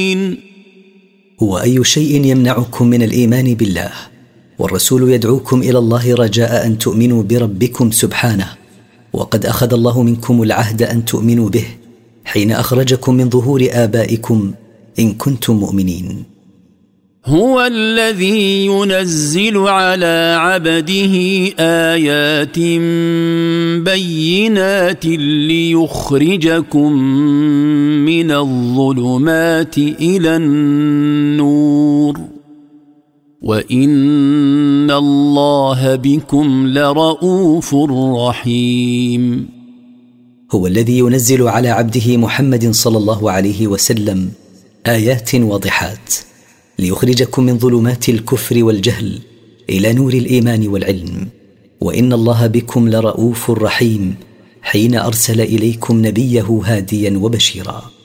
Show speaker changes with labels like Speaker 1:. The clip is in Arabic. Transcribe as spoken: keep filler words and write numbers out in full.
Speaker 1: وأي شيء يمنعكم من الإيمان بالله؟ والرسول يدعوكم إلى الله رجاء أن تؤمنوا بربكم سبحانه، وقد أخذ الله منكم العهد أن تؤمنوا به حين أخرجكم من ظهور آبائكم إن كنتم مؤمنين.
Speaker 2: هو الذي ينزل على عبده آيات بينات ليخرجكم من الظلمات إلى النور وإن الله بكم لرؤوف رحيم.
Speaker 1: هو الذي ينزل على عبده محمد صلى الله عليه وسلم آيات واضحات ليخرجكم من ظلمات الكفر والجهل إلى نور الإيمان والعلم، وإن الله بكم لرؤوف رحيم حين أرسل إليكم نبيه هاديا وبشيرا.